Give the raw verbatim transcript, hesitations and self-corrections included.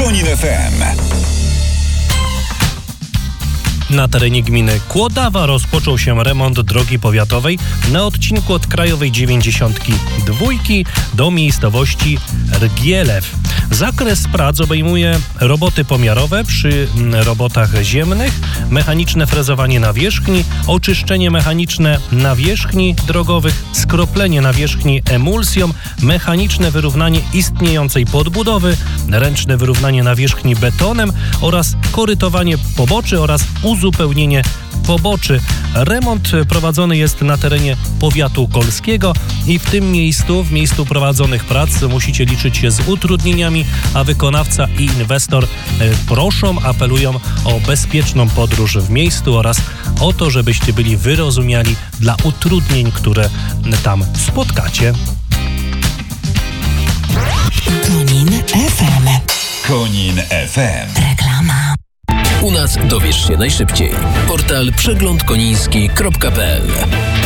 Konin F M. Na terenie gminy Kłodawa rozpoczął się remont drogi powiatowej na odcinku od Krajowej dziewięćdziesiątki dwójki do miejscowości Rgielew. Zakres prac obejmuje roboty pomiarowe przy robotach ziemnych, mechaniczne frezowanie nawierzchni, oczyszczenie mechaniczne nawierzchni drogowych, skroplenie nawierzchni emulsją, mechaniczne wyrównanie istniejącej podbudowy, ręczne wyrównanie nawierzchni betonem oraz korytowanie poboczy oraz uzupełnienie poboczy. Remont prowadzony jest na terenie powiatu kolskiego i w tym miejscu, w miejscu prowadzonych prac musicie liczyć się z utrudnieniami, a wykonawca i inwestor proszą, apelują o bezpieczną podróż w miejscu oraz o to, żebyście byli wyrozumiali dla utrudnień, które tam spotkacie. Konin F M. Konin F M. Reklama. U nas dowiesz się najszybciej. Portal przegląd koniński kropka p l.